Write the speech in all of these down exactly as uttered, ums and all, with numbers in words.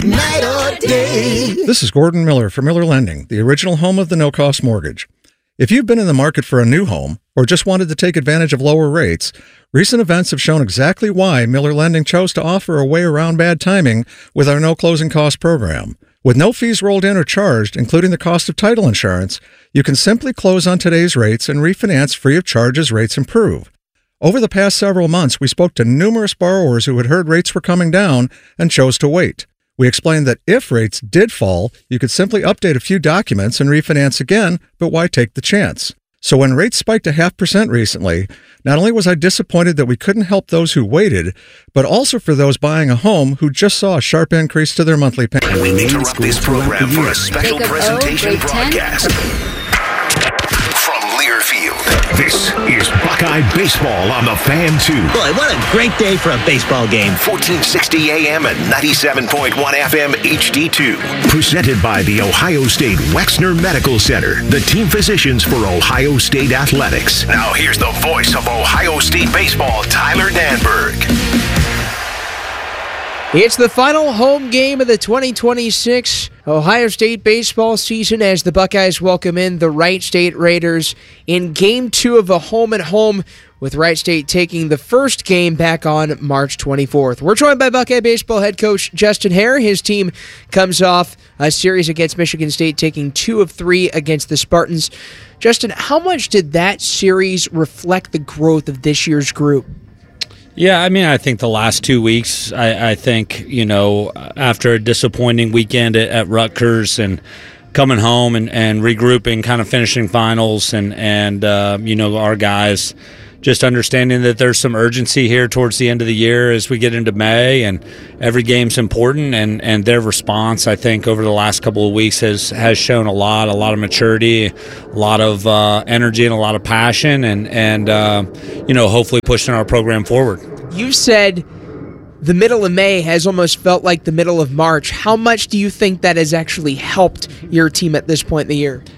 night or day. This is Gordon Miller from Miller Lending, the original home of the no-cost mortgage. If you've been in the market for a new home or just wanted to take advantage of lower rates, recent events have shown exactly why Miller Lending chose to offer a way around bad timing with our no closing cost program. With no fees rolled in or charged, including the cost of title insurance, you can simply close on today's rates and refinance free of charge as rates improve. Over the past several months, we spoke to numerous borrowers who had heard rates were coming down and chose to wait. We explained that if rates did fall, you could simply update a few documents and refinance again, but why take the chance? So when rates spiked a half percent recently, not only was I disappointed that we couldn't help those who waited, but also for those buying a home who just saw a sharp increase to their monthly payment. We interrupt this program for a special presentation broadcast from Learfield. This is Buckeye Baseball on the Fan two. Boy, what a great day for a baseball game. fourteen sixty A M and ninety-seven point one F M H D two. Presented by the Ohio State Wexner Medical Center, the team physicians for Ohio State Athletics. Now here's the voice of Ohio State baseball, Tyler Danberg. It's the final home game of the twenty twenty-six Ohio State baseball season as the Buckeyes welcome in the Wright State Raiders in Game two of a home-and-home, with Wright State taking the first game back on March twenty-fourth. We're joined by Buckeye baseball head coach Justin Hare. His team comes off a series against Michigan State, taking two of three against the Spartans. Justin, how much did that series reflect the growth of this year's group? Yeah, I mean, I think the last two weeks, I, I think, you know, after a disappointing weekend at, at Rutgers and coming home and, and regrouping, kind of finishing finals and, and uh, you know, our guys just understanding that there's some urgency here towards the end of the year as we get into May, and every game's important, and, and their response, I think, over the last couple of weeks has, has shown a lot, a lot of maturity, a lot of uh, energy and a lot of passion, and, and uh, you know, hopefully pushing our program forward. You said the middle of May has almost felt like the middle of March. How much do you think that has actually helped your team at this point in the year?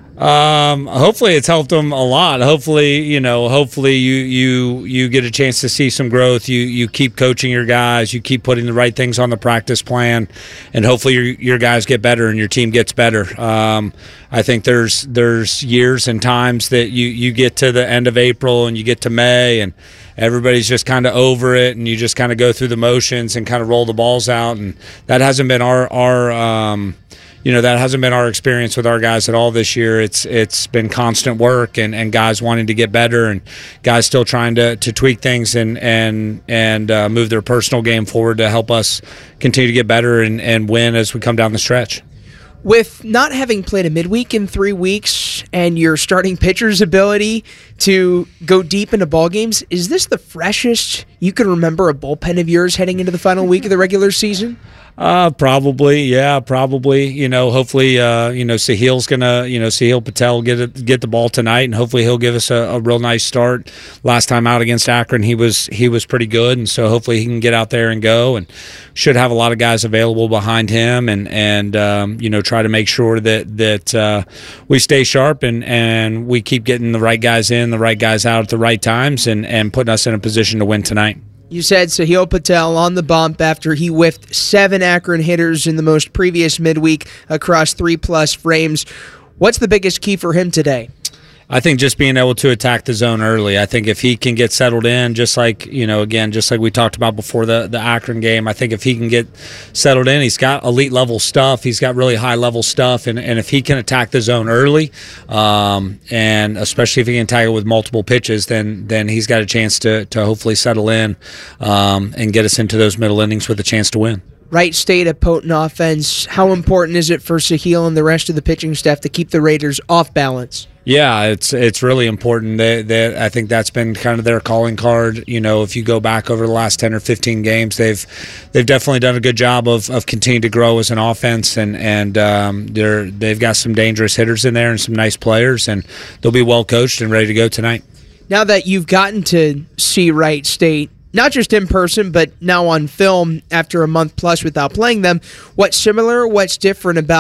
Um, hopefully it's helped them a lot. Hopefully, you know, hopefully you, you, you get a chance to see some growth. You, you keep coaching your guys, you keep putting the right things on the practice plan, and hopefully your, your guys get better and your team gets better. Um, I think there's, there's years and times that you, you get to the end of April and you get to May and everybody's just kind of over it, and you just kind of go through the motions and kind of roll the balls out. And that hasn't been our, our, um, You know, that hasn't been our experience with our guys at all this year. It's it's been constant work and, and guys wanting to get better, and guys still trying to, to tweak things and and and uh, move their personal game forward to help us continue to get better and, and win as we come down the stretch. With not having played a midweek in three weeks and your starting pitcher's ability to go deep into ball games, is this the freshest you can remember a bullpen of yours heading into the final week of the regular season? Uh, probably, yeah, probably. You know, hopefully, uh, you know, Sahil's gonna, you know, Sahil Patel get it, get the ball tonight, and hopefully he'll give us a, a real nice start. Last time out against Akron, he was he was pretty good, and so hopefully he can get out there and go, and should have a lot of guys available behind him, and and um, you know, try to make sure that that uh, we stay sharp and and we keep getting the right guys in, the right guys out at the right times, and and putting us in a position to win tonight. You said Sahil Patel on the bump after he whiffed seven Akron hitters in the most previous midweek across three-plus frames. What's the biggest key for him today? I think just being able to attack the zone early. I think if he can get settled in, just like, you know, again, just like we talked about before the, the Akron game, I think if he can get settled in, he's got elite level stuff. He's got really high level stuff. And, and if he can attack the zone early, um, and especially if he can attack it with multiple pitches, then then he's got a chance to, to hopefully settle in um, and get us into those middle innings with a chance to win. Wright State, a potent offense. How important is it for Sahil and the rest of the pitching staff to keep the Raiders off balance? Yeah, it's it's really important. They, they, I think that's been kind of their calling card. You know, if you go back over the last ten or fifteen games, they've they've definitely done a good job of, of continuing to grow as an offense, and and um, they're they've got some dangerous hitters in there and some nice players, and they'll be well coached and ready to go tonight. Now that you've gotten to see Wright State, not just in person, but now on film after a month plus without playing them, what's similar, what's different about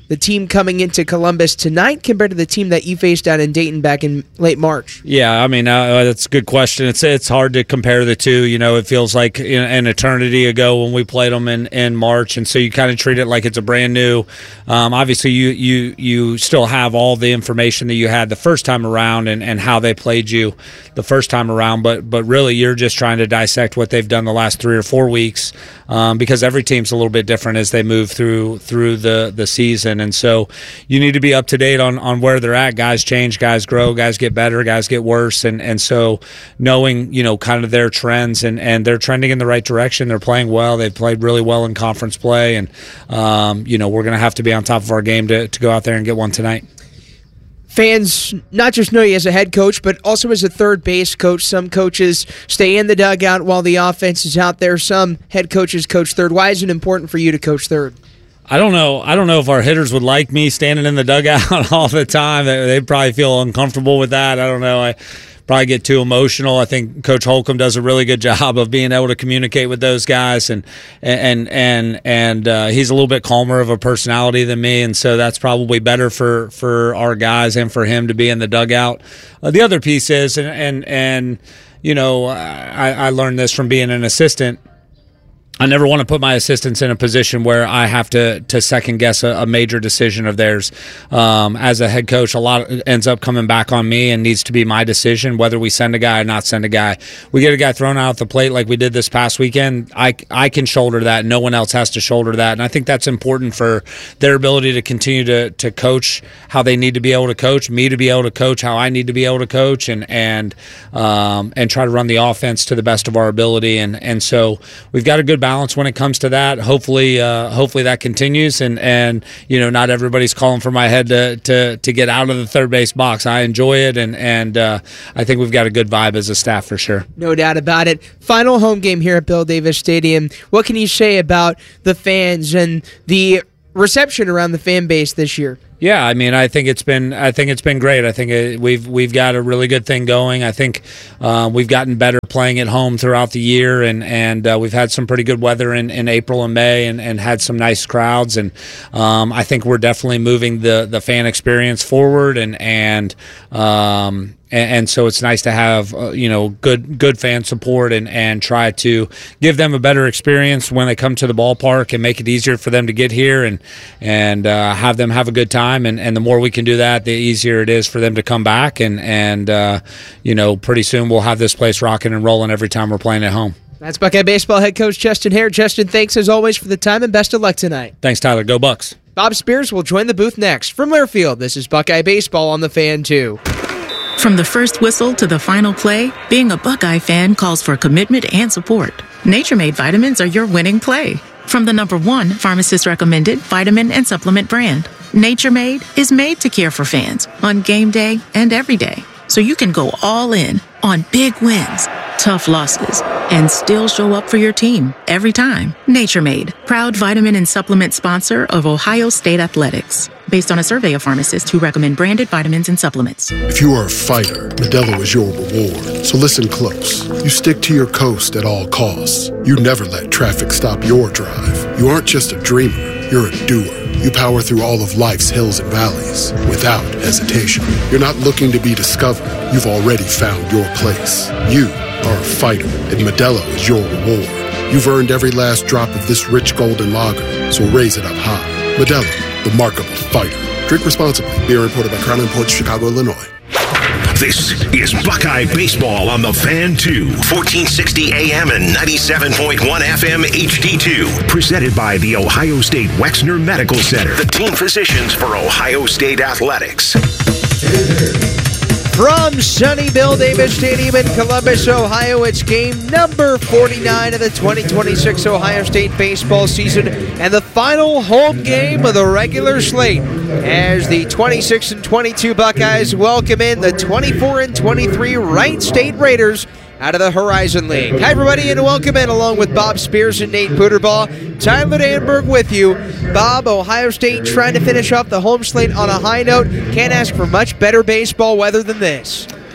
the team coming into Columbus tonight compared to the team that you faced down in Dayton back in late March? Yeah, I mean, uh, that's a good question. It's it's hard to compare the two. You know, it feels like an eternity ago when we played them in, in March, and so you kind of treat it like it's a brand new. Um, obviously, you, you you still have all the information that you had the first time around and, and how they played you the first time around, but but really you're just trying to dissect what they've done the last three or four weeks um, because every team's a little bit different as they move through through the, the season. And so you need to be up to date on, on where they're at. Guys change, guys grow, guys get better, guys get worse. And, and so knowing, you know, kind of their trends and, and they're trending in the right direction. They're playing well. They've played really well in conference play. And, um, you know, we're going to have to be on top of our game to, to go out there and get one tonight. Fans not just know you as a head coach, but also as a third base coach. Some coaches stay in the dugout while the offense is out there. Some head coaches coach third. Why is it important for you to coach third? I don't know. I don't know if our hitters would like me standing in the dugout all the time. They, they'd probably feel uncomfortable with that. I don't know. I probably get too emotional. I think Coach Holcomb does a really good job of being able to communicate with those guys, and and and and uh, he's a little bit calmer of a personality than me, and so that's probably better for, for our guys and for him to be in the dugout. Uh, the other piece is, and and and you know, I, I learned this from being an assistant. I never want to put my assistants in a position where I have to to second guess a, a major decision of theirs. Um, as a head coach, a lot ends up coming back on me and needs to be my decision whether we send a guy or not send a guy. We get a guy thrown out the plate like we did this past weekend. I I can shoulder that. No one else has to shoulder that, and I think that's important for their ability to continue to to coach how they need to be able to coach, me to be able to coach how I need to be able to coach, and and um, and try to run the offense to the best of our ability. And and so we've got a good balance when it comes to that. Hopefully, uh, hopefully that continues, and and you know, not everybody's calling for my head to to to get out of the third base box. I enjoy it, and and uh, I think we've got a good vibe as a staff for sure. No doubt about it. Final home game here at Bill Davis Stadium. What can you say about the fans and the reception around the fan base this year? Yeah, I mean, I think it's been, I think it's been great. I think it, we've we've got a really good thing going. I think uh, we've gotten better playing at home throughout the year, and and uh, we've had some pretty good weather in, in April and May, and, and had some nice crowds. And um, I think we're definitely moving the, the fan experience forward, and and um, and, and so it's nice to have uh, you know good good fan support, and, and try to give them a better experience when they come to the ballpark, and make it easier for them to get here, and and uh, have them have a good time. And, and the more we can do that, the easier it is for them to come back. And, and uh, you know, pretty soon we'll have this place rocking and rolling every time we're playing at home. That's Buckeye Baseball head coach Justin Hare. Justin, thanks as always for the time, and best of luck tonight. Thanks, Tyler. Go Bucks. Bob Spears will join the booth next. From Learfield, this is Buckeye Baseball on the Fan two. From the first whistle to the final play, being a Buckeye fan calls for commitment and support. Nature Made vitamins are your winning play. From the number one pharmacist-recommended vitamin and supplement brand, Nature Made is made to care for fans on game day and every day. So you can go all in on big wins, tough losses, and still show up for your team every time. Nature Made, proud vitamin and supplement sponsor of Ohio State Athletics. Based on a survey of pharmacists who recommend branded vitamins and supplements. If you are a fighter, Modelo is your reward. So listen close. You stick to your coast at all costs. You never let traffic stop your drive. You aren't just a dreamer, you're a doer. You power through all of life's hills and valleys without hesitation. You're not looking to be discovered. You've already found your place. You are a fighter, and Modelo is your reward. You've earned every last drop of this rich golden lager, so raise it up high. Modelo, the mark of a fighter. Drink responsibly. Beer imported by Crown Imports, Chicago, Illinois. This is Buckeye Baseball on the Fan two, fourteen sixty A M and ninety-seven point one F M H D two. Presented by the Ohio State Wexner Medical Center, the team physicians for Ohio State Athletics. From sunny Bill Davis Stadium in Columbus, Ohio, it's game number forty-nine of the twenty twenty-six Ohio State baseball season, and the final home game of the regular slate as the twenty-six and twenty-two Buckeyes welcome in the twenty-four and twenty-three Wright State Raiders out of the Horizon League. Hi, everybody, and welcome in along with Bob Spears and Nate Puterbaugh. Tyler Danberg with you. Bob, Ohio State trying to finish off the home slate on a high note. Can't ask for much better baseball weather than this.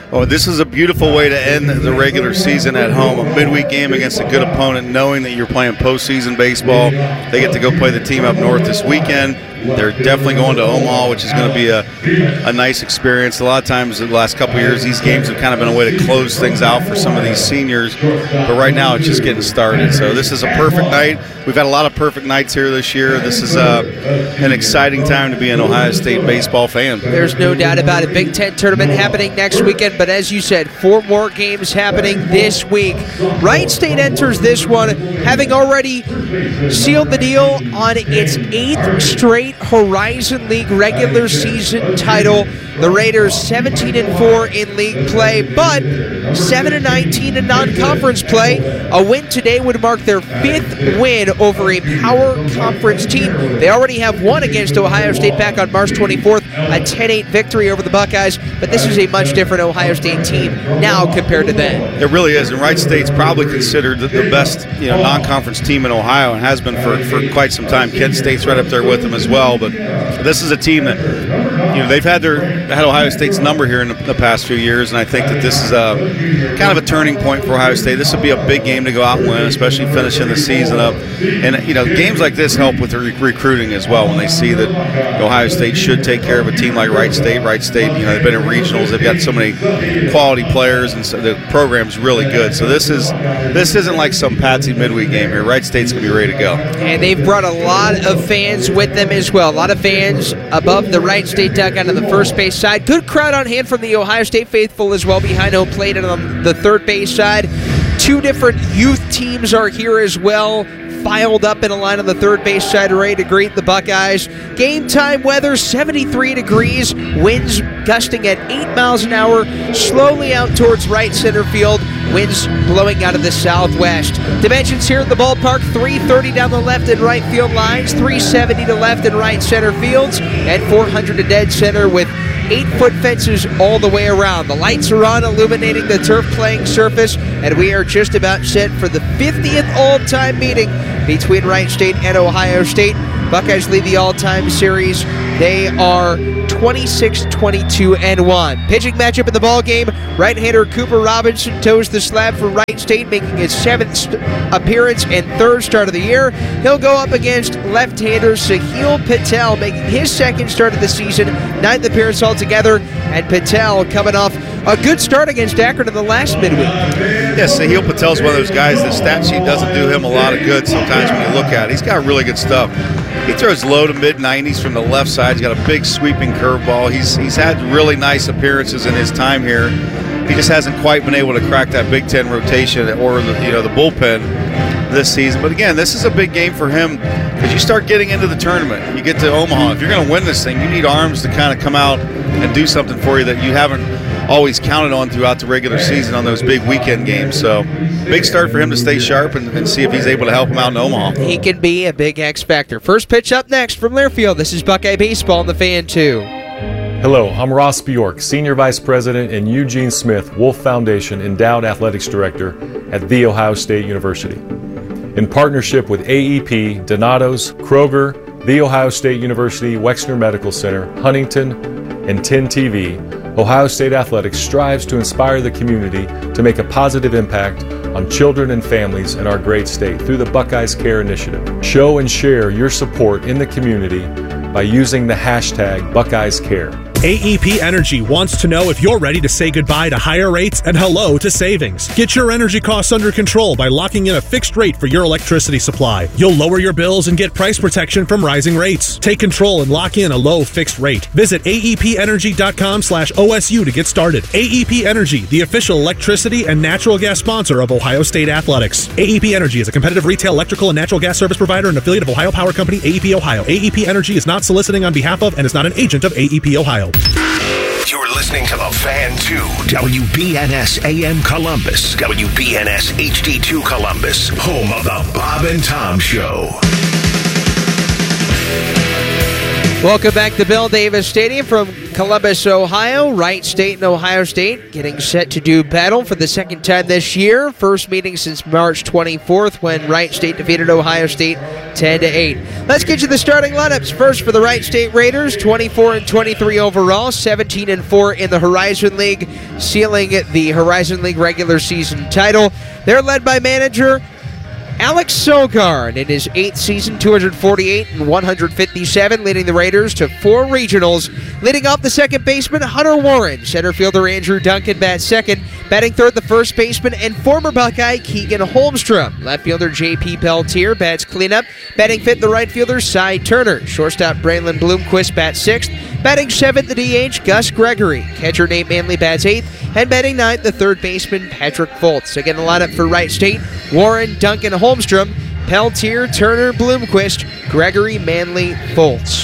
Oh, this is a beautiful way to end the regular season at home. A midweek game against a good opponent, knowing that you're playing postseason baseball. They get to go play the team up north this weekend. They're definitely going to Omaha, which is going to be a, a nice experience. A lot of times in the last couple of years, these games have kind of been a way to close things out for some of these seniors. But right now, it's just getting started. So this is a perfect night. We've had a lot of perfect nights here this year. This is uh, an exciting time to be an Ohio State baseball fan. There's no doubt about it. Big Ten tournament happening next weekend. But as you said, four more games happening this week. Wright State enters this one having already sealed the deal on its eighth straight Horizon League regular season title. The Raiders seventeen and four in league play, but seven and nineteen in non-conference play. A win today would mark their fifth win over a power conference team. They already have won against Ohio State back on March twenty-fourth, a ten eight victory over the Buckeyes, but this is a much different Ohio State team now compared to then. It really is, and Wright State's probably considered the, the best, you know, non-conference team in Ohio and has been for, for quite some time. Kent State's right up there with them as well, but this is a team that, you know, they've had their had Ohio State's number here in the, the past few years, and I think that this is a kind of a turning point for Ohio State. This would be a big game to go out and win, especially finishing the season up. And, you know, games like this help with the re- recruiting as well when they see that Ohio State should take care of a team like Wright State. Wright State, you know, they've been in regionals. They've got so many quality players, and so the program's really good. So this is this isn't like some patsy midweek game here. Wright State's going to be ready to go. And they've brought a lot of fans with them as well. A lot of fans above the Wright State dugout on the first base side. Good crowd on hand from the Ohio State faithful as well behind home plate and on the third base side. Two different youth teams are here as well, filed up in a line on the third base side, ready to greet the Buckeyes. Game time weather, seventy-three degrees, winds gusting at eight miles an hour, slowly out towards right center field, winds blowing out of the southwest. Dimensions here at the ballpark, three thirty down the left and right field lines, three seventy to left and right center fields, and four hundred to dead center with eight-foot fences all the way around. The lights are on, illuminating the turf playing surface, and we are just about set for the fiftieth all-time meeting between Wright State and Ohio State. Buckeyes lead the all-time series. They are twenty-six, twenty-two, and one. Pitching matchup in the ballgame, right-hander Cooper Robinson toes the slab for Wright State, making his seventh st- appearance and third start of the year. He'll go up against left-hander Sahil Patel, making his second start of the season, ninth appearance altogether, and Patel coming off a good start against Akron in the last midweek. Yes, Sahil Patel's one of those guys, the stat sheet doesn't do him a lot of good sometimes when you look at it. He's got really good stuff. He throws low to mid nineties from the left side. He's got a big sweeping curveball. He's he's had really nice appearances in his time here. He just hasn't quite been able to crack that Big Ten rotation or the, you know, the bullpen this season. But again, this is a big game for him because you start getting into the tournament. You get to Omaha. If you're going to win this thing, you need arms to kind of come out and do something for you that you haven't always counted on throughout the regular season on those big weekend games. So big start for him to stay sharp and, and see if he's able to help him out in Omaha. He can be a big X factor. First pitch up next from Learfield. This is Buckeye Baseball on the Fan two. Hello, I'm Ross Bjork, Senior Vice President and Eugene Smith Wolf Foundation Endowed Athletics Director at The Ohio State University. In partnership with A E P, Donato's, Kroger, The Ohio State University Wexner Medical Center, Huntington, and ten T V, Ohio State Athletics strives to inspire the community to make a positive impact on children and families in our great state through the Buckeyes Care Initiative. Show and share your support in the community by using the hashtag Buckeyes Care. A E P Energy wants to know if you're ready to say goodbye to higher rates and hello to savings. Get your energy costs under control by locking in a fixed rate for your electricity supply. You'll lower your bills and get price protection from rising rates. Take control and lock in a low fixed rate. Visit A E P energy dot com slash O S U to get started. A E P Energy, the official electricity and natural gas sponsor of Ohio State Athletics. A E P Energy is a competitive retail electrical and natural gas service provider and affiliate of Ohio Power Company, A E P Ohio. A E P Energy is not soliciting on behalf of and is not an agent of A E P Ohio. You're listening to The Fan two, W B N S A M Columbus, W B N S H D two Columbus, home of the Bob and Tom Show. Welcome back to Bill Davis Stadium from Columbus, Ohio, Wright State and Ohio State getting set to do battle for the second time this year. First meeting since March twenty-fourth when Wright State defeated Ohio State ten to eight. Let's get you the starting lineups. First for the Wright State Raiders, twenty-four and twenty-three overall, seventeen and four in the Horizon League, sealing the Horizon League regular season title. They're led by manager Alex Sogard in his eighth season, two hundred forty-eight and one hundred fifty-seven, leading the Raiders to four regionals. Leading off the second baseman, Hunter Warren. Center fielder Andrew Duncan bats second. Batting third, the first baseman and former Buckeye Keegan Holmstrom. Left fielder J P Peltier bats cleanup. Batting fifth, the right fielder Cy Turner. Shortstop Braylon Bloomquist bats sixth. Batting seventh, the D H Gus Gregory. Catcher Nate Manley bats eighth. And batting ninth, the third baseman Patrick Foltz. Again, the lineup for Wright State: Warren, Duncan, Holmstrom, Peltier, Turner, Bloomquist, Gregory, Manley, Foltz.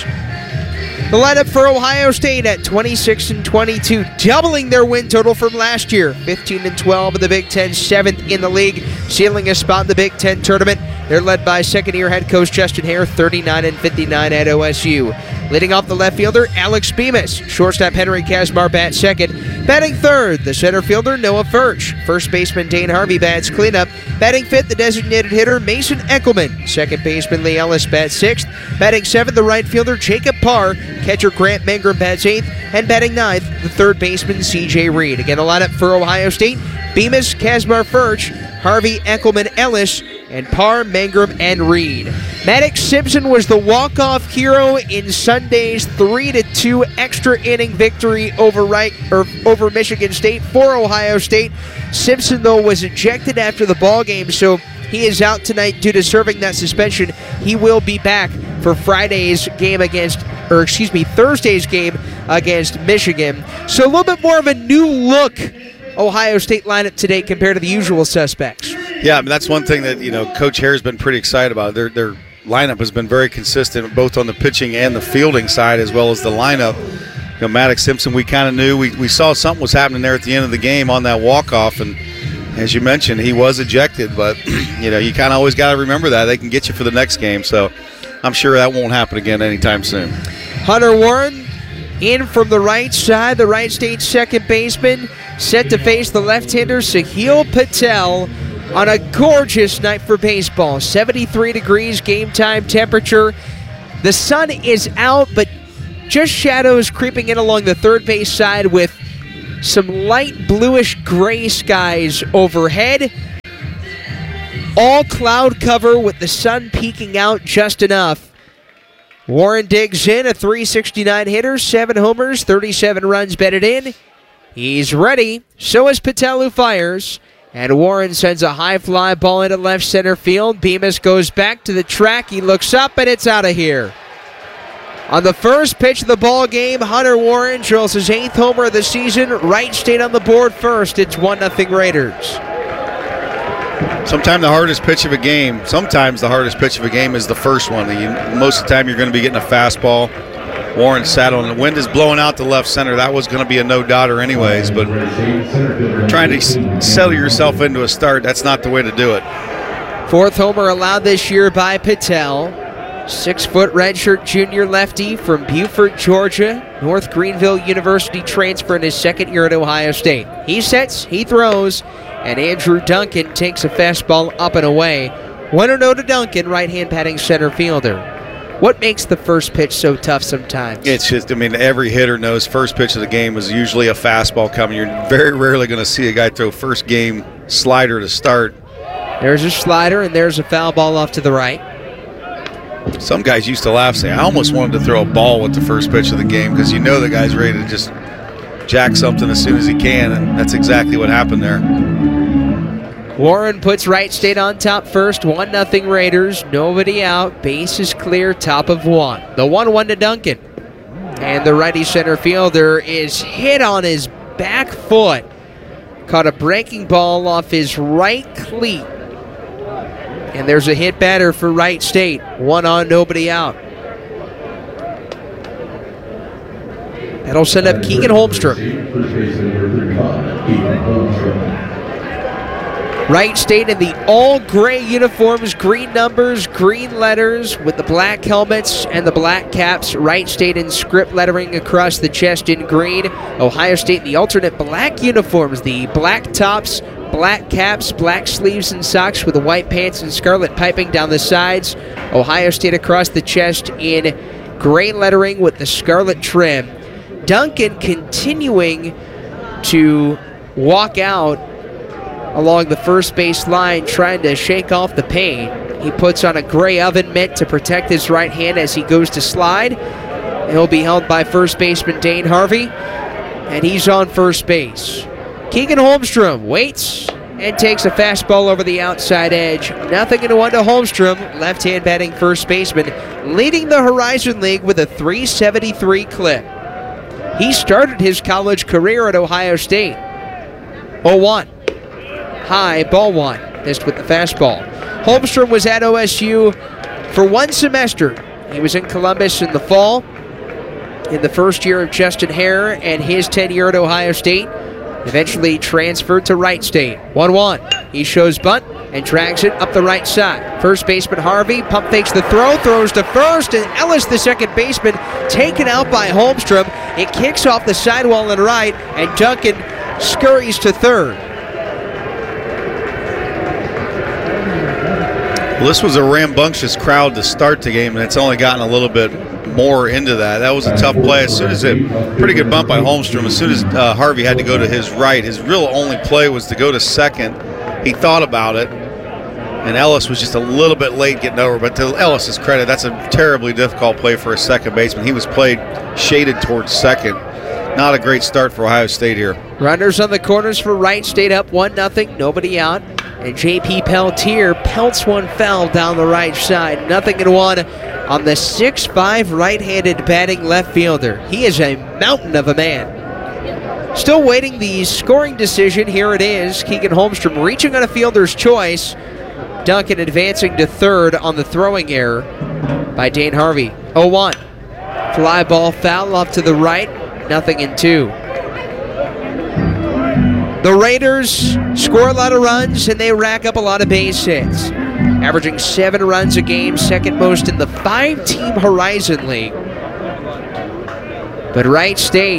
The lineup for Ohio State at twenty-six and twenty-two, doubling their win total from last year. fifteen and twelve in the Big Ten, seventh in the league, sealing a spot in the Big Ten tournament. They're led by second-year head coach Justin Hare, thirty-nine and fifty-nine at O S U. Leading off the left fielder, Alex Bemis. Shortstop Henry Kazmar bats second. Batting third, the center fielder, Noah Furch. First baseman Dane Harvey bats cleanup. Batting fifth, the designated hitter, Mason Eckelman. Second baseman Lee Ellis bats sixth. Batting seventh, the right fielder, Jacob Parr. Catcher Grant Mangrum bats eighth. And batting ninth, the third baseman, C J Reed. Again, a lineup for Ohio State: Bemis, Kazmar, Furch, Harvey, Eckelman, Ellis, and Parr, Mangrum, and Reed. Maddox Simpson was the walk-off hero in Sunday's three to two extra inning victory over right or over Michigan State for Ohio State. Simpson, though, was ejected after the ball game, so he is out tonight due to serving that suspension. He will be back for Friday's game against, or excuse me, Thursday's game against Michigan. So a little bit more of a new look Ohio State lineup today compared to the usual suspects. Yeah, I mean, that's one thing that, you know, Coach Hare's been pretty excited about. Their their lineup has been very consistent, both on the pitching and the fielding side, as well as the lineup. You know, Maddox Simpson, we kind of knew. We, we saw something was happening there at the end of the game on that walk-off, and as you mentioned, he was ejected. But, you know, you kind of always got to remember that. They can get you for the next game, so I'm sure that won't happen again anytime soon. Hunter Warren in from the right side, the Wright State second baseman, set to face the left-hander Sahil Patel on a gorgeous night for baseball. seventy-three degrees game time temperature. The sun is out, but just shadows creeping in along the third base side with some light bluish gray skies overhead. All cloud cover with the sun peeking out just enough. Warren digs in, a three sixty-nine hitter, seven homers, thirty-seven runs batted in. He's ready. So is Patel, who fires. And Warren sends a high fly ball into left center field. Bemis goes back to the track. He looks up, and it's out of here. On the first pitch of the ball game, Hunter Warren drills his eighth homer of the season. Wright State on the board first. It's one nothing Raiders. Sometimes the hardest pitch of a game, sometimes the hardest pitch of a game is the first one. You, most of the time you're going to be getting a fastball. Warren sat on it. The wind is blowing out to left center. That was going to be a no-doubter anyways, but trying to settle yourself into a start, that's not the way to do it. Fourth homer allowed this year by Patel. Six-foot redshirt junior lefty from Beaufort, Georgia. North Greenville University transfer in his second year at Ohio State. He sets, he throws, and Andrew Duncan takes a fastball up and away. one oh to Duncan, right-hand batting center fielder. What makes the first pitch so tough sometimes? It's just, I mean, every hitter knows first pitch of the game is usually a fastball coming. You're very rarely going to see a guy throw first game slider to start. There's a slider, and there's a foul ball off to the right. Some guys used to laugh, say, I almost wanted to throw a ball with the first pitch of the game because you know the guy's ready to just jack something as soon as he can, and that's exactly what happened there. Warren puts Wright State on top first, one nothing Raiders, nobody out, base is clear, top of one. The one one to Duncan. And the righty center fielder is hit on his back foot. Caught a breaking ball off his right cleat. And there's a hit batter for Wright State. One on, nobody out. That'll send up Keegan Holmstrom. Wright State in the all-gray uniforms, green numbers, green letters with the black helmets and the black caps. Wright State in script lettering across the chest in green. Ohio State in the alternate black uniforms, the black tops, black caps, black sleeves and socks with the white pants and scarlet piping down the sides. Ohio State across the chest in gray lettering with the scarlet trim. Duncan continuing to walk out along the first base line, trying to shake off the pain. He puts on a gray oven mitt to protect his right hand as he goes to slide. He'll be held by first baseman Dane Harvey, and he's on first base. Keegan Holmstrom waits and takes a fastball over the outside edge. Nothing in one to Holmstrom, left-hand batting first baseman, leading the Horizon League with a three seventy-three clip. He started his college career at Ohio State. oh one. High, ball one. Missed with the fastball. Holmstrom was at O S U for one semester. He was in Columbus in the fall, in the first year of Justin Hare and his tenure at Ohio State. Eventually transferred to Wright State. one one. He shows bunt and drags it up the right side. First baseman Harvey pump fakes the throw, throws to first, and Ellis, the second baseman, taken out by Holmstrom. It kicks off the sidewall and right, and Duncan scurries to third. Well, this was a rambunctious crowd to start the game, and it's only gotten a little bit more into that. That was a tough play. As soon as it, pretty good bump by Holmstrom. As soon as uh, Harvey had to go to his right, his real only play was to go to second. He thought about it, and Ellis was just a little bit late getting over. But to Ellis's credit, that's a terribly difficult play for a second baseman. He was played shaded towards second. Not a great start for Ohio State here. Runners on the corners for Wright State, up one nothing, nobody out. And J P Peltier pelts one foul down the right side. Nothing in one on the six five right-handed batting left fielder. He is a mountain of a man. Still waiting the scoring decision. Here it is. Keegan Holmstrom reaching on a fielder's choice. Duncan advancing to third on the throwing error by Dane Harvey. oh one. Fly ball foul off to the right. Nothing in two. The Raiders score a lot of runs and they rack up a lot of base hits. Averaging seven runs a game, second most in the five-team Horizon League. But Wright State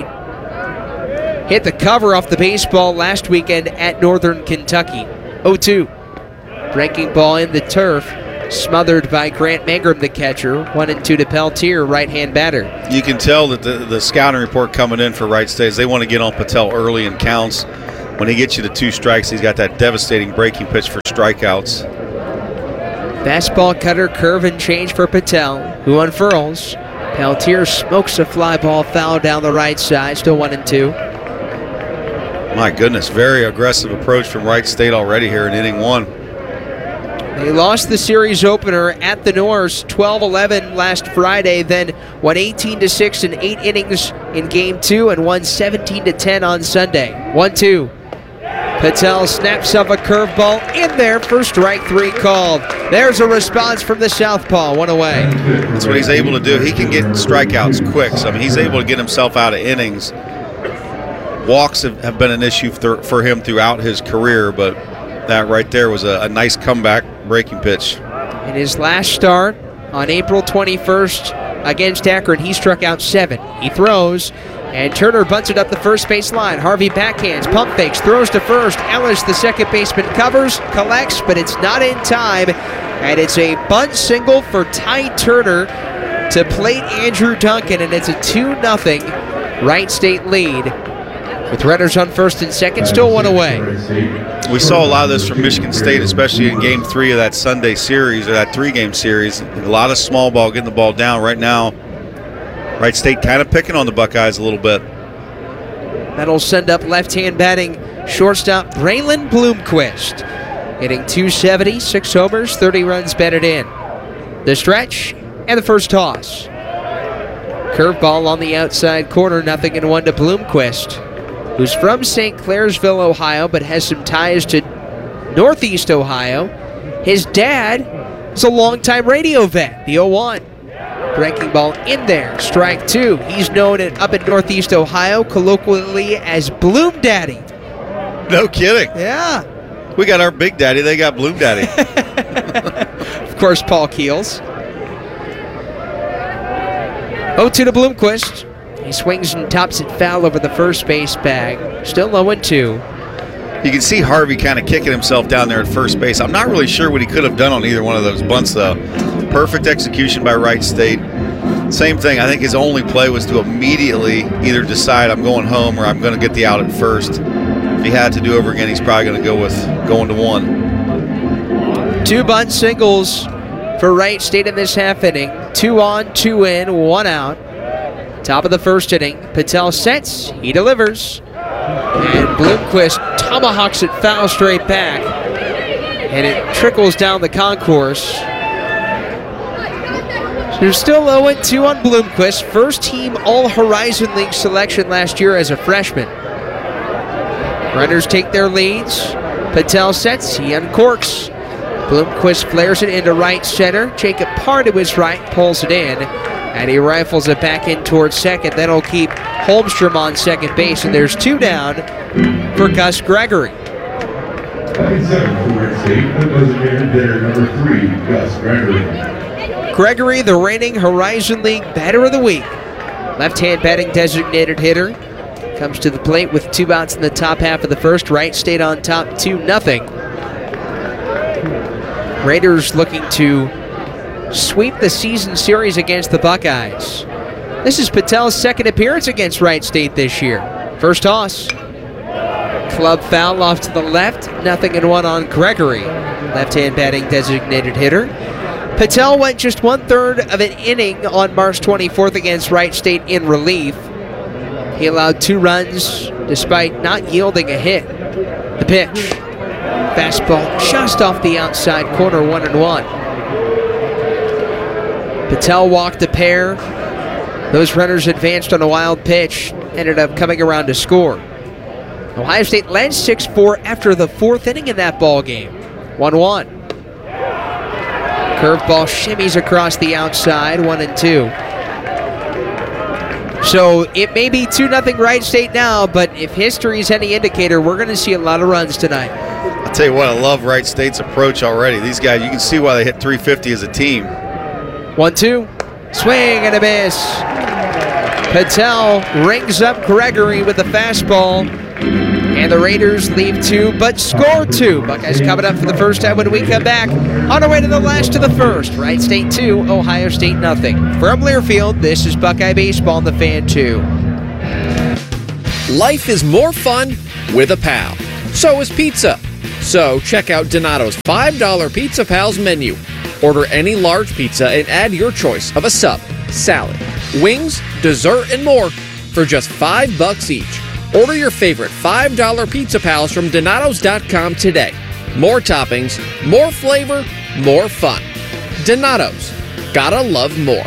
hit the cover off the baseball last weekend at Northern Kentucky. oh two. Breaking ball in the turf, smothered by Grant Mangrum, the catcher. One and two to Peltier, right-hand batter. You can tell that the, the scouting report coming in for Wright State is they want to get on Patel early in counts. When he gets you to two strikes, he's got that devastating breaking pitch for strikeouts. Fastball, cutter, curve, and change for Patel, who unfurls. Peltier smokes a fly ball foul down the right side, still one and two. My goodness, very aggressive approach from Wright State already here in inning one. They lost the series opener at the Norse twelve eleven last Friday, then won eighteen to six in eight innings in game two and won seventeen to ten on Sunday. one two. Patel snaps up a curveball in there for strike three called. There's a response from the southpaw, one away. That's what he's able to do. He can get strikeouts quick. So, I mean, he's able to get himself out of innings. Walks have, have been an issue for, for him throughout his career, but that right there was a, a nice comeback breaking pitch. In his last start on April twenty-first against Akron, he struck out seven. He throws, and Turner bunts it up the first base line. Harvey backhands, pump fakes, throws to first. Ellis, the second baseman, covers, collects, but it's not in time. And it's a bunt single for Ty Turner to plate Andrew Duncan, and it's a two nothing Wright State lead. With runners on first and second, still one away. We saw a lot of this from Michigan State, especially in game three of that Sunday series, or that three-game series. A lot of small ball, getting the ball down. Right now, Wright State kind of picking on the Buckeyes a little bit. That'll send up left-hand batting shortstop Braylon Bloomquist. Hitting two seventy, six homers, thirty runs batted in. The stretch and the first toss. Curveball on the outside corner, nothing in one to Bloomquist, who's from Saint Clairsville, Ohio, but has some ties to Northeast Ohio. His dad is a longtime radio vet, the oh one. Breaking ball in there, strike two. He's known at, up in Northeast Ohio colloquially as Bloom Daddy. No kidding. Yeah. We got our Big Daddy. They got Bloom Daddy. Of course, Paul Keels. oh two to Bloomquist. He swings and tops it foul over the first base bag. Still oh and two. You can see Harvey kind of kicking himself down there at first base. I'm not really sure what he could have done on either one of those bunts, though. Perfect execution by Wright State. Same thing. I think his only play was to immediately either decide I'm going home or I'm going to get the out at first. If he had to do over again, he's probably going to go with going to one. Two bunt singles for Wright State in this half inning. Two on, two in, one out. Top of the first inning. Patel sets. He delivers. And Bloomquist tomahawks it foul straight back. And it trickles down the concourse. So there's still oh and two on Bloomquist. First team All-Horizon League selection last year as a freshman. Runners take their leads. Patel sets. He uncorks. Bloomquist flares it into right center. Jacob Parr to his right pulls it in. And he rifles it back in towards second. That'll keep Holmstrom on second base. And there's two down for Gus Gregory. Gregory, the reigning Horizon League Batter of the Week. Left-hand batting designated hitter. Comes to the plate with two outs in the top half of the first. Wright State on top, two nothing. Raiders looking to sweep the season series against the Buckeyes. This is Patel's second appearance against Wright State this year. First toss. Club foul off to the left. Nothing and one on Gregory. Left-hand batting designated hitter. Patel went just one-third of an inning on March twenty-fourth against Wright State in relief. He allowed two runs despite not yielding a hit. The pitch. Fastball just off the outside corner, one and one. Patel walked a pair. Those runners advanced on a wild pitch, ended up coming around to score. Ohio State led six four after the fourth inning in that ball game. one one. Curveball shimmies across the outside, one and two. So it may be two nothing Wright State now, but if history is any indicator, we're going to see a lot of runs tonight. I'll tell you what, I love Wright State's approach already. These guys, you can see why they hit three fifty as a team. one two. Swing and a miss. Patel rings up Gregory with a fastball. And the Raiders leave two, but score two. Buckeyes coming up for the first time when we come back. On our way to the last of the first. Wright State two, Ohio State nothing. From Learfield, this is Buckeye Baseball on the Fan two. Life is more fun with a pal. So is pizza. So check out Donato's five dollar Pizza Pals menu. Order any large pizza and add your choice of a sub, salad, wings, dessert, and more for just five bucks each. Order your favorite five dollar Pizza Pals from Donatos dot com today. More toppings, more flavor, more fun. Donatos. Gotta love more.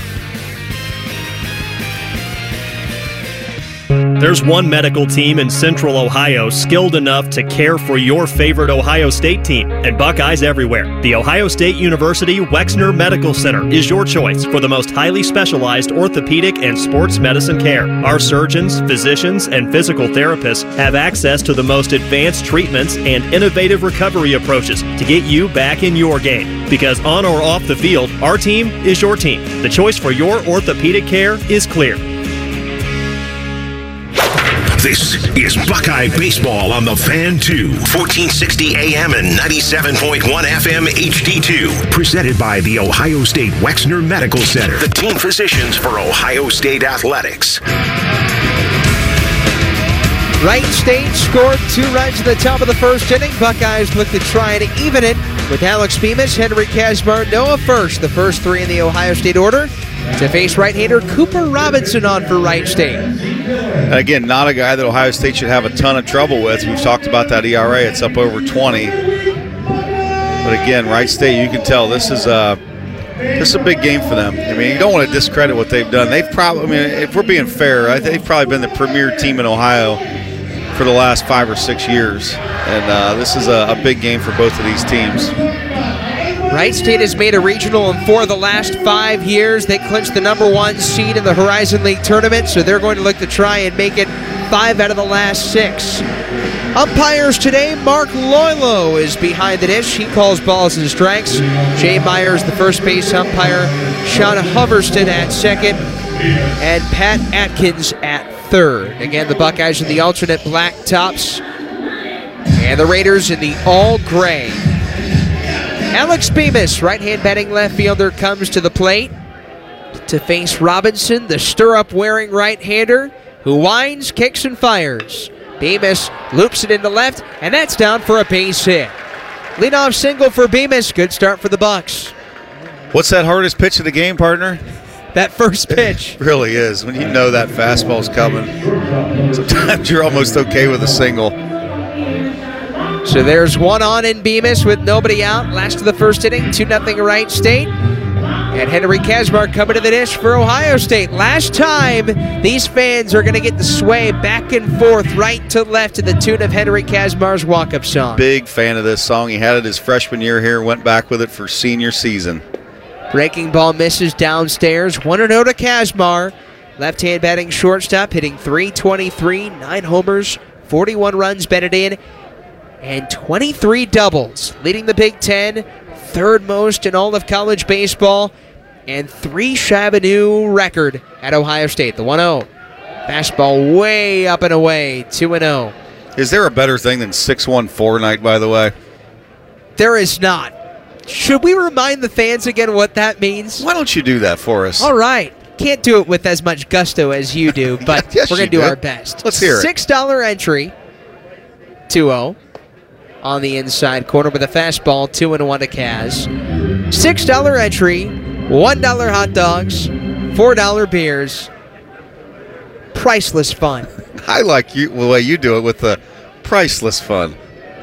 There's one medical team in Central Ohio skilled enough to care for your favorite Ohio State team, and Buckeyes everywhere. The Ohio State University Wexner Medical Center is your choice for the most highly specialized orthopedic and sports medicine care. Our surgeons, physicians, and physical therapists have access to the most advanced treatments and innovative recovery approaches to get you back in your game. Because on or off the field, our team is your team. The choice for your orthopedic care is clear. This is Buckeye Baseball on the Fan two, fourteen sixty A M and ninety-seven point one F M H D two. Presented by the Ohio State Wexner Medical Center, the team physicians for Ohio State Athletics. Wright State scored two runs at the top of the first inning. Buckeyes look to try and even it with Alex Bemis, Henry Casbar, Noah First, the first three in the Ohio State order, to face right-hander Cooper Robinson on for Wright State. Again, not a guy that Ohio State should have a ton of trouble with. We've talked about that E R A. It's up over twenty. But again, Wright State, you can tell this is a, this is a big game for them. I mean, you don't want to discredit what they've done. They've probably, I mean, if we're being fair, they've probably been the premier team in Ohio for the last five or six years. And uh, this is a, a big game for both of these teams. Wright State has made a regional in four of the last five years. They clinched the number one seed in the Horizon League tournament, so they're going to look to try and make it five out of the last six. Umpires today, Mark Loylo is behind the dish. He calls balls and strikes. Jay Myers, the first base umpire. Sean Hoverston at second. And Pat Atkins at third. Again, the Buckeyes in the alternate black tops. And the Raiders in the all gray. Alex Bemis, right-hand batting left fielder, comes to the plate to face Robinson, the stirrup-wearing right-hander, who winds, kicks, and fires. Bemis loops it into left, and that's down for a base hit. Leadoff single for Bemis. Good start for the Bucks. What's that hardest pitch of the game, partner? That first pitch. It really is. When you know that fastball's coming, sometimes you're almost okay with a single. So there's one on in Bemis with nobody out. Last of the first inning, two nothing Wright State. And Henry Kazmar coming to the dish for Ohio State. Last time, these fans are going to get the sway back and forth, right to left, to the tune of Henry Kazmar's walk-up song. Big fan of this song. He had it his freshman year here, went back with it for senior season. Breaking ball misses downstairs. one oh to Kazmar. Left-hand batting shortstop, hitting three twenty-three, nine homers, forty-one runs batted in, and twenty-three doubles, leading the Big Ten, third most in all of college baseball, and three shy of a new record at Ohio State. The one oh. Fastball way up and away, two and oh. Is there a better thing than six one four night, by the way? There is not. Should we remind the fans again what that means? Why don't you do that for us? All right. Can't do it with as much gusto as you do, but yes, we're going to do do it. our best. Let's hear it. six dollar entry, two oh. On the inside corner with a fastball, two and one to Kaz. six dollar entry, one dollar hot dogs, four dollar beers. Priceless fun. I like you the way you do it with the priceless fun.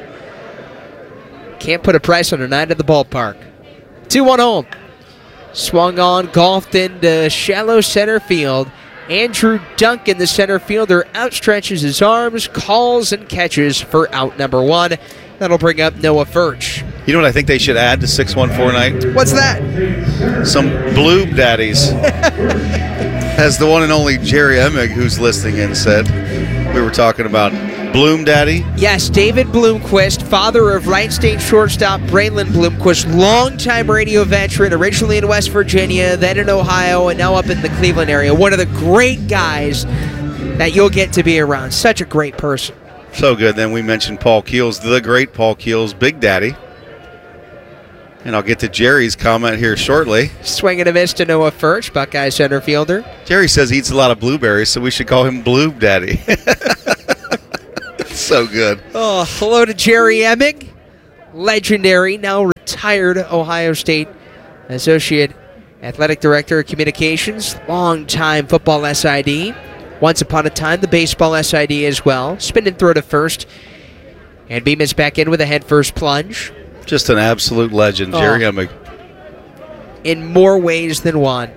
Can't put a price on a night at the ballpark. two one home. Swung on, golfed into shallow center field. Andrew Duncan, the center fielder, outstretches his arms, calls and catches for out number one. That'll bring up Noah Furch. You know what I think they should add to six one four night? What's that? Some Bloob Daddies. As the one and only Jerry Emig, who's listening in, said, we were talking about Bloom Daddy. Yes, David Bloomquist, father of Wright State shortstop Braylon Bloomquist, longtime radio veteran, originally in West Virginia, then in Ohio, and now up in the Cleveland area. One of the great guys that you'll get to be around. Such a great person. So good. Then we mentioned Paul Keels, the great Paul Keels, Big Daddy. And I'll get to Jerry's comment here shortly. Swing and a miss to Noah Furch, Buckeye center fielder. Jerry says he eats a lot of blueberries, so we should call him Bloob Daddy. So good. Oh, hello to Jerry Emig, legendary, now retired Ohio State Associate Athletic Director of Communications, longtime football S I D. Once upon a time, the baseball S I D as well. Spin and throw to first. And Bemis back in with a head-first plunge. Just an absolute legend, Jerry oh. Emig. In more ways than one.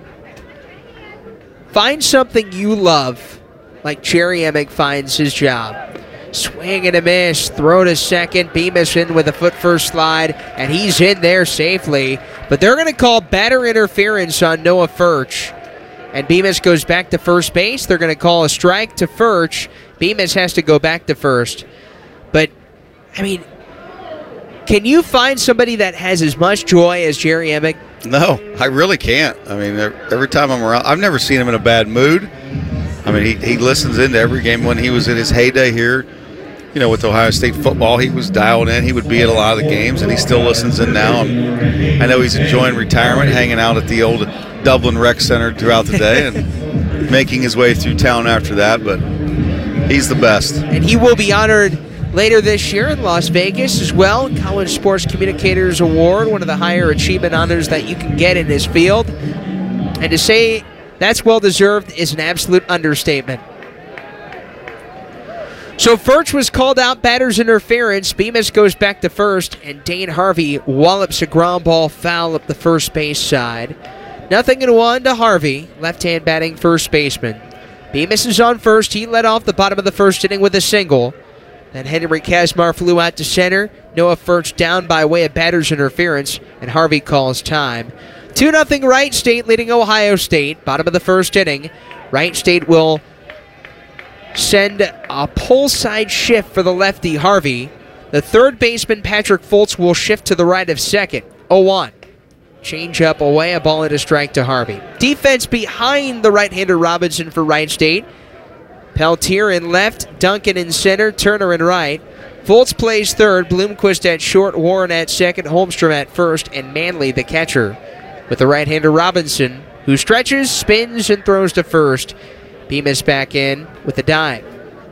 Find something you love, like Jerry Emig finds his job. Swing and a miss, throw to second, Bemis in with a foot first slide, and he's in there safely. But they're going to call batter interference on Noah Furch. And Bemis goes back to first base. They're going to call a strike to Furch. Bemis has to go back to first. But, I mean, can you find somebody that has as much joy as Jerry Emig? No, I really can't. I mean, every time I'm around, I've never seen him in a bad mood. I mean, he, he listens into every game. When he was in his heyday here, you know, with Ohio State football, he was dialed in. He would be at a lot of the games, and he still listens in now. And I know he's enjoying retirement, hanging out at the old Dublin Rec Center throughout the day and making his way through town after that. But he's the best. And he will be honored later this year in Las Vegas as well. College Sports Communicators Award, one of the higher achievement honors that you can get in this field. And to say that's well-deserved is an absolute understatement. So Furch was called out, batter's interference. Bemis goes back to first, and Dane Harvey wallops a ground ball foul up the first base side. Nothing in one to Harvey, left-hand batting first baseman. Bemis is on first. He led off the bottom of the first inning with a single. Then Henry Kazmar flew out to center. Noah Furch down by way of batter's interference, and Harvey calls time. two nothing Wright State leading Ohio State. Bottom of the first inning. Wright State will send a pull side shift for the lefty Harvey. The third baseman, Patrick Fultz, will shift to the right of second. oh one. Change up away, a ball and a strike to Harvey. Defense behind the right-hander Robinson for Wright State. Peltier in left, Duncan in center, Turner in right. Fultz plays third, Bloomquist at short, Warren at second, Holmstrom at first, and Manley the catcher with the right-hander Robinson, who stretches, spins, and throws to first. Bemis back in with the dive.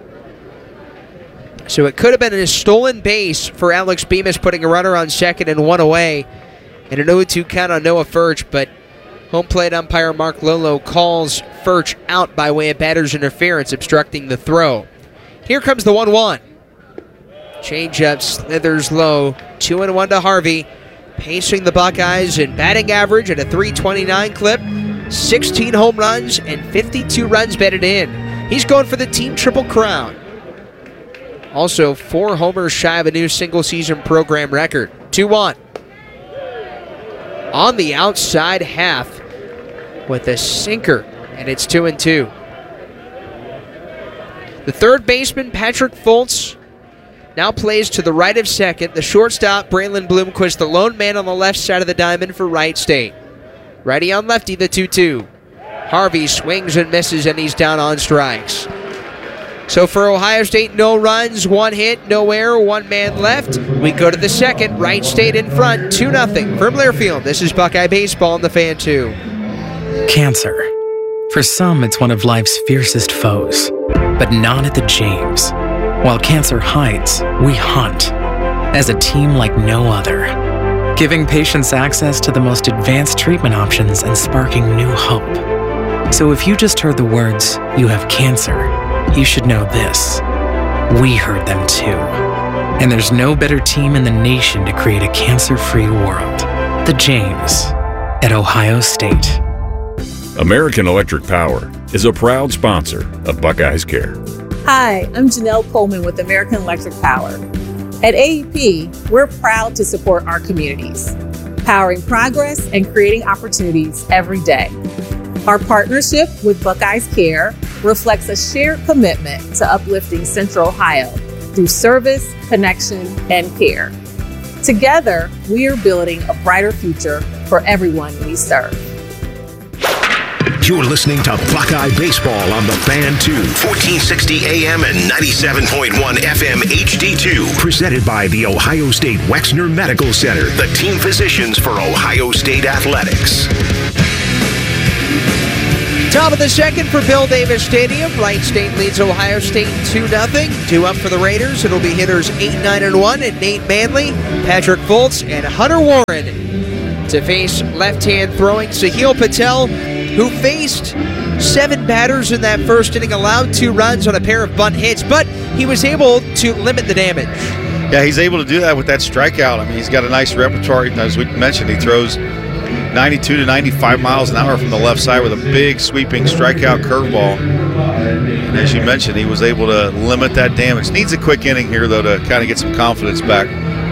So it could have been a stolen base for Alex Bemis, putting a runner on second and one away, and an oh two count on Noah Furch, but home plate umpire Mark Lolo calls Furch out by way of batter's interference, obstructing the throw. Here comes the one one. Change-up slithers low, two and one to Harvey, pacing the Buckeyes in batting average at a three twenty-nine clip, sixteen home runs and fifty-two runs batted in. He's going for the team triple crown. Also, four homers shy of a new single-season program record. two one. On the outside half with a sinker, and it's two and two. The third baseman, Patrick Fultz, now plays to the right of second. The shortstop, Braylon Bloomquist, the lone man on the left side of the diamond for Wright State. Righty on lefty, the two two. Harvey swings and misses, and he's down on strikes. So for Ohio State, no runs, one hit, no error, one man left. We go to the second. Wright State in front, two nothing from Learfield. This is Buckeye Baseball on the Fan two. Cancer. For some, it's one of life's fiercest foes, but not at the James. While cancer hides, we hunt as a team like no other, giving patients access to the most advanced treatment options and sparking new hope. So if you just heard the words, "You have cancer," you should know this. We heard them too. And there's no better team in the nation to create a cancer-free world. The James at Ohio State. American Electric Power is a proud sponsor of Buckeyes Care. Hi, I'm Janelle Coleman with American Electric Power. At A E P, we're proud to support our communities, powering progress and creating opportunities every day. Our partnership with Buckeyes Care reflects a shared commitment to uplifting Central Ohio through service, connection, and care. Together, we are building a brighter future for everyone we serve. You're listening to Buckeye Baseball on the Fan two, fourteen sixty A M and ninety-seven point one F M H D two. Presented by the Ohio State Wexner Medical Center, the team physicians for Ohio State Athletics. Top of the second for Bill Davis Stadium. Wright State leads Ohio State two nothing. Two up for the Raiders. It'll be hitters eight, nine, and one, and Nate Manley, Patrick Fultz, and Hunter Warren to face left-hand throwing Sahil Patel, who faced seven batters in that first inning, allowed two runs on a pair of bunt hits, but he was able to limit the damage. Yeah, he's able to do that with that strikeout. I mean, he's got a nice repertoire. As we mentioned, he throws ninety-two to ninety-five miles an hour from the left side with a big sweeping strikeout curveball. And as you mentioned, he was able to limit that damage. Needs a quick inning here, though, to kind of get some confidence back.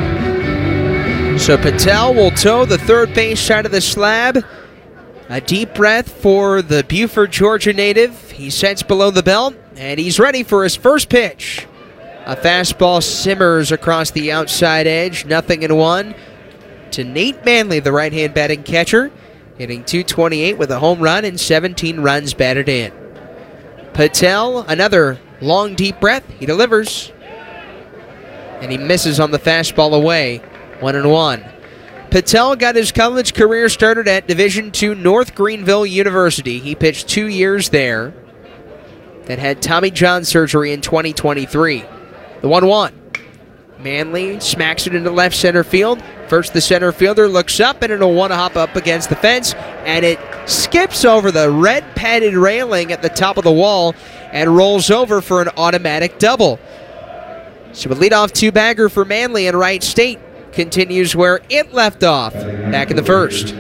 So Patel will toe the third base side of the slab. A deep breath for the Buford, Georgia native. He sets below the belt, and he's ready for his first pitch. A fastball simmers across the outside edge, nothing in one, to Nate Manley, the right-hand batting catcher, hitting two twenty-eight with a home run and seventeen runs batted in. Patel, another long, deep breath. He delivers, and he misses on the fastball away, one and one. Patel got his college career started at Division two North Greenville University. He pitched two years there, then had Tommy John surgery in twenty twenty-three. The one one. Manley smacks it into left center field. First, the center fielder looks up, and it'll want to hop up against the fence, and it skips over the red padded railing at the top of the wall and rolls over for an automatic double. So a leadoff two-bagger for Manley, and Wright State continues where it left off back in the first.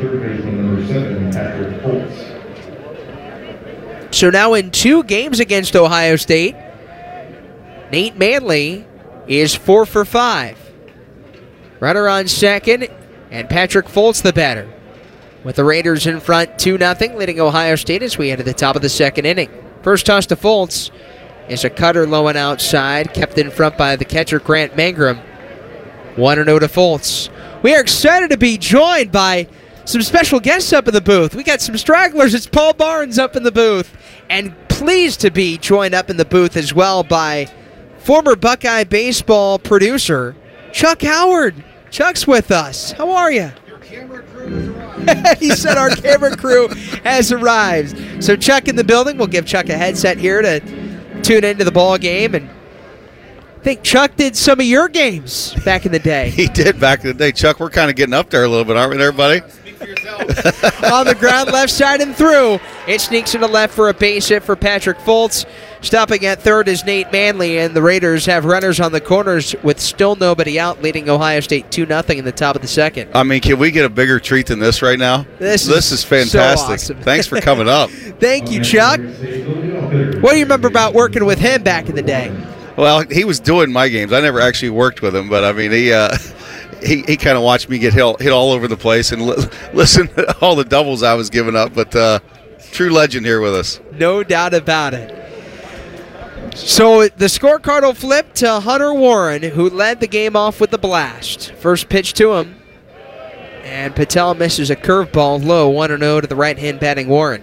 So now in two games against Ohio State, Nate Manley is four for five. Runner on second, and Patrick Fultz the batter. With the Raiders in front two nothing, leading Ohio State as we head to the top of the second inning. First toss to Fultz, Is a cutter low and outside, kept in front by the catcher Grant Mangrum. one and oh to Fultz. We are excited to be joined by some special guests up in the booth. We got some stragglers. It's Paul Barnes up in the booth. And pleased to be joined up in the booth as well by former Buckeye baseball producer Chuck Howard. Chuck's with us. How are you? Your camera crew has arrived. He said our camera crew has arrived. So Chuck in the building. We'll give Chuck a headset here to tune into the ball game. And I think Chuck did some of your games back in the day. He did back in the day. Chuck, we're kind of getting up there a little bit, aren't we there, buddy? On the ground, left side and through. It sneaks into left for a base hit for Patrick Fultz. Stopping at third is Nate Manley, and the Raiders have runners on the corners with still nobody out, leading Ohio State two nothing in the top of the second. I mean, can we get a bigger treat than this right now? This, this is, is fantastic. So awesome. Thanks for coming up. Thank you, Chuck. What do you remember about working with him back in the day? Well, he was doing my games. I never actually worked with him, but I mean, he uh, he, he kind of watched me get hit, hit all over the place and li- listen to all the doubles I was giving up. But uh, true legend here with us. No doubt about it. So the scorecard will flip to Hunter Warren, who led the game off with the blast. First pitch to him, and Patel misses a curveball low, one and oh to the right-hand batting Warren.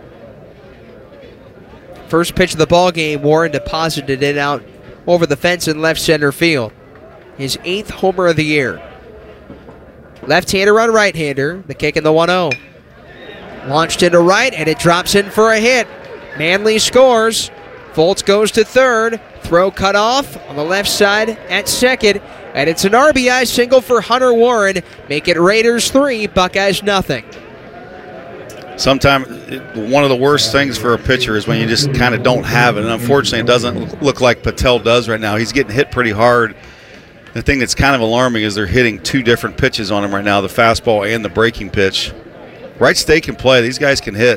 First pitch of the ball game, Warren deposited it out over the fence in left center field. His eighth homer of the year. Left-hander on right-hander, the kick in the one oh. Launched into right, and it drops in for a hit. Manley scores. Fultz goes to third. Throw cut off on the left side at second. And it's an R B I single for Hunter Warren. Make it Raiders three, Buckeyes nothing. Sometimes one of the worst things for a pitcher is when you just kind of don't have it. And unfortunately, it doesn't look like Patel does right now. He's getting hit pretty hard. The thing that's kind of alarming is they're hitting two different pitches on him right now, the fastball and the breaking pitch. Right State can play. These guys can hit.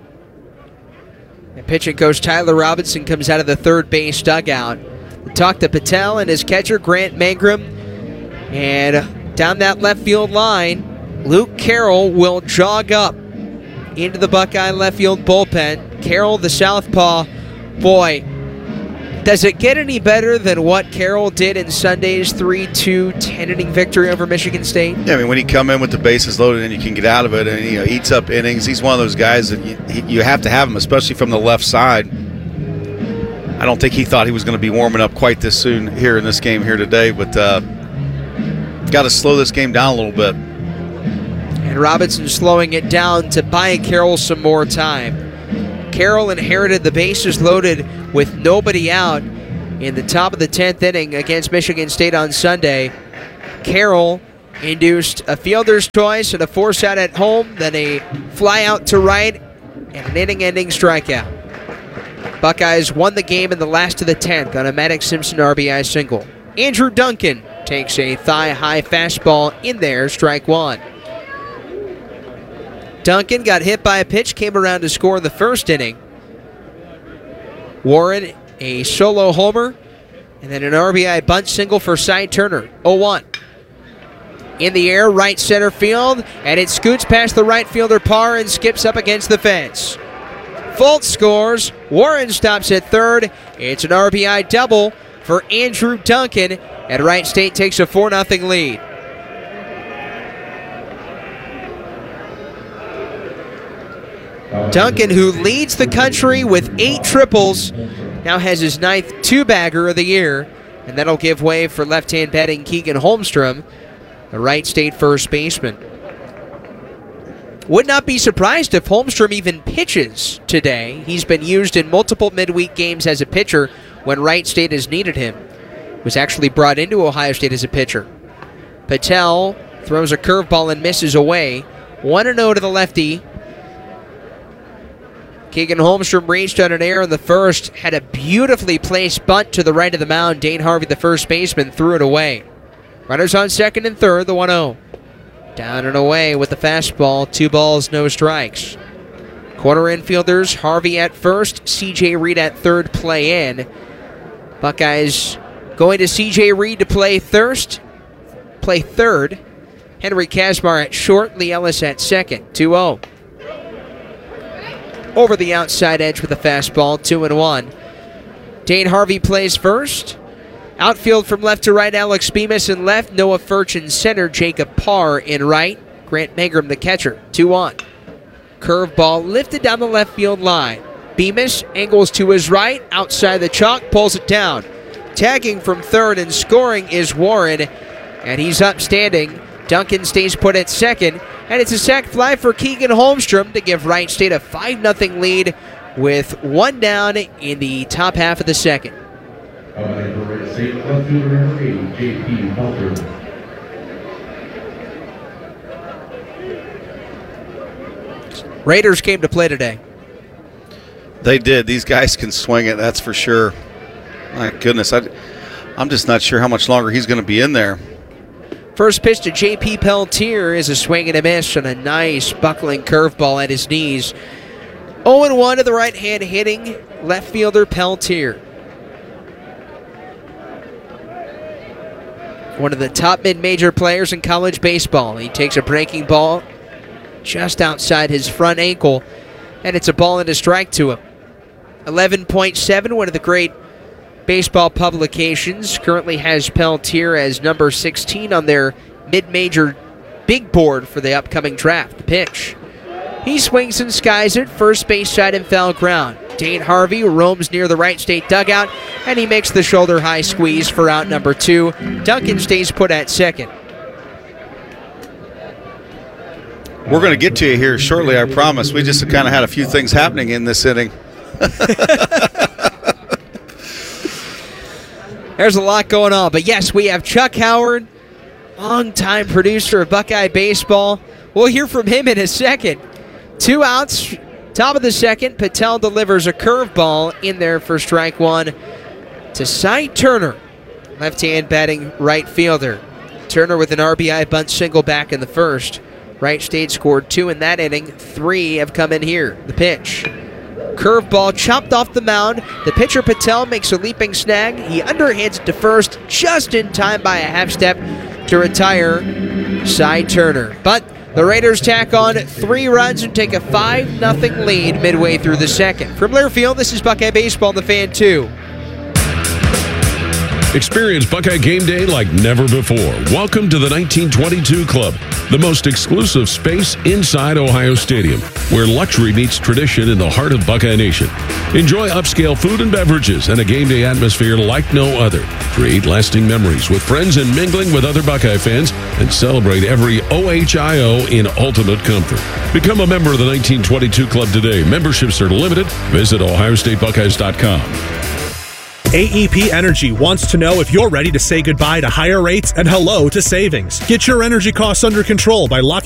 And pitching coach Tyler Robinson comes out of the third base dugout. Talk to Patel and his catcher Grant Mangrum. And down that left field line, Luke Carroll will jog up into the Buckeye left field bullpen. Carroll, the southpaw, boy, does it get any better than what Carroll did in Sunday's three two ten-inning victory over Michigan State? Yeah, I mean, when you come in with the bases loaded and you can get out of it and you know, eats up innings, he's one of those guys that you, he, you have to have him, especially from the left side. I don't think he thought he was going to be warming up quite this soon here in this game here today, but uh, got to slow this game down a little bit. And Robinson slowing it down to buy Carroll some more time. Carroll inherited the bases loaded with nobody out in the top of the tenth inning against Michigan State on Sunday. Carroll induced a fielder's choice and a force out at home, then a fly out to right, and an inning-ending strikeout. Buckeyes won the game in the last of the tenth on a Maddox Simpson R B I single. Andrew Duncan takes a thigh-high fastball in there, strike one. Duncan got hit by a pitch, came around to score in the first inning. Warren, a solo homer, and then an R B I bunt single for Cy Turner, oh one. In the air, right center field, and it scoots past the right fielder Parr and skips up against the fence. Fultz scores, Warren stops at third. It's an R B I double for Andrew Duncan, and Wright State takes a four nothing lead. Duncan, who leads the country with eight triples, now has his ninth two-bagger of the year, and that'll give way for left-hand batting Keegan Holmstrom, the Wright State first baseman. Would not be surprised if Holmstrom even pitches today. He's been used in multiple midweek games as a pitcher when Wright State has needed him. Was actually brought into Ohio State as a pitcher. Patel throws a curveball and misses away. one and oh to the lefty. Keegan Holmstrom reached on an error in the first, had a beautifully placed bunt to the right of the mound. Dane Harvey, the first baseman, threw it away. Runners on second and third, the one oh. Down and away with the fastball, two balls, no strikes. Corner infielders, Harvey at first, C J Reed at third, play in. Buckeyes going to C J Reed to play third. Play third. Henry Kasmar at short, Lee Ellis at second, two oh. Over the outside edge with a fastball, two and one. Dane Harvey plays first. Outfield from left to right, Alex Bemis in left, Noah Furch in center, Jacob Parr in right, Grant Mangrum the catcher, two on. Curveball lifted down the left field line. Bemis angles to his right, outside the chalk, pulls it down. Tagging from third and scoring is Warren, and he's upstanding. Duncan stays put at second, and it's a sac fly for Keegan Holmstrom to give Wright State a five nothing lead with one down in the top half of the second. Raiders came to play today. They did. These guys can swing it, that's for sure. My goodness, I, I'm just not sure how much longer he's going to be in there. First pitch to J P Peltier is a swing and a miss on a nice buckling curveball at his knees. oh and one to the right-hand hitting left fielder Peltier. One of the top mid-major players in college baseball. He takes a breaking ball just outside his front ankle, and it's a ball and a strike to him. eleven point seven, one of the great baseball publications, currently has Peltier as number sixteen on their mid-major big board for the upcoming draft. The pitch. He swings and skies it, first base side and foul ground. Dane Harvey roams near the Wright State dugout, and he makes the shoulder-high squeeze for out number two. Duncan stays put at second. We're going to get to you here shortly, I promise. We just kind of had a few things happening in this inning. There's a lot going on. But yes, we have Chuck Howard, longtime producer of Buckeye baseball. We'll hear from him in a second. Two outs, top of the second. Patel delivers a curveball in there for strike one to Cy Turner, left-hand batting right fielder. Turner with an R B I bunt single back in the first. Wright State scored two in that inning. Three have come in here. The pitch. Curveball chopped off the mound. The pitcher Patel makes a leaping snag. He underhands it to first just in time by a half step to retire Cy Turner. But the Raiders tack on three runs and take a five nothing lead midway through the second. From Learfield, this is Buckeye Baseball on the Fan two. Experience Buckeye game day like never before. Welcome to the nineteen twenty-two Club, the most exclusive space inside Ohio Stadium, where luxury meets tradition in the heart of Buckeye Nation. Enjoy upscale food and beverages and a game day atmosphere like no other. Create lasting memories with friends and mingling with other Buckeye fans, and celebrate every O H I O in ultimate comfort. Become a member of the nineteen twenty-two Club today. Memberships are limited. Visit ohio state buckeyes dot com. A E P Energy wants to know if you're ready to say goodbye to higher rates and hello to savings. Get your energy costs under control by locking